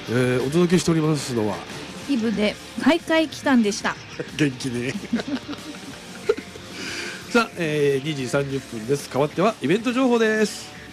お届けしておりますのはイブで開会期間でした。 元気にさあ、2時30分です。変わってはイベント情報です。